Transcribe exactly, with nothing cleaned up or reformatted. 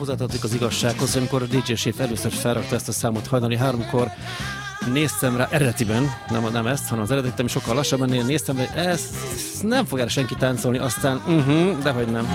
hozzátartozik az igazsághoz, amikor a dé dzsé Séf először felrakta ezt a számot hajnali háromkor, néztem rá eredetiben, nem, nem ezt, hanem az eredetiben sokkal lassabban néztem rá, ezt nem fog erre senki táncolni, aztán uh-huh, dehogy nem.